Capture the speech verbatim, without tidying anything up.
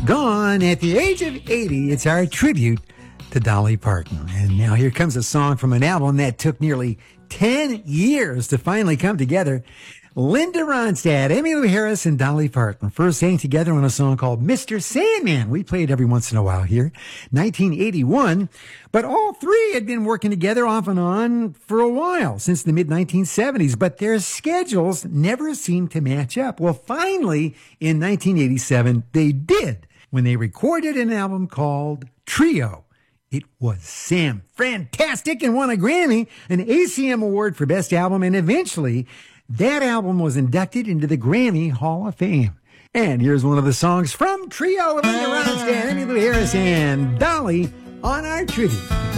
gone at the age of eighty. It's our tribute to Dolly Parton. And now here comes a song from an album that took nearly ten years to finally come together. Linda Ronstadt, Emmylou Harris, and Dolly Parton first sang together on a song called Mister Sandman. We play it every once in a while here. nineteen eighty-one. But all three had been working together off and on for a while, since the mid nineteen seventies. But their schedules never seemed to match up. Well, finally, in nineteen eighty-seven, they did, when they recorded an album called Trio. It was Sam fantastic and won a Grammy, an A C M Award for Best Album, and eventually that album was inducted into the Grammy Hall of Fame. And here's one of the songs from Trio, Linda Ronstadt, Emmylou Harris, and Dolly on our tribute